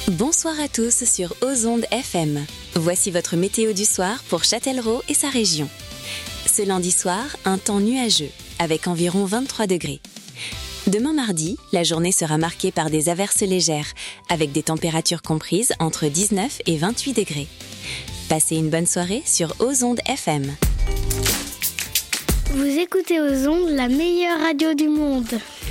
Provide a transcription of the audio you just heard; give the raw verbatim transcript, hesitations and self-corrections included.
Bonsoir à tous sur Ozonde F M. Voici votre météo du soir pour Châtellerault et sa région. Ce lundi soir, un temps nuageux, avec environ vingt-trois degrés. Demain mardi, la journée sera marquée par des averses légères, avec des températures comprises entre dix-neuf et vingt-huit degrés. Passez une bonne soirée sur Ozonde F M. Vous écoutez Ozonde, la meilleure radio du monde.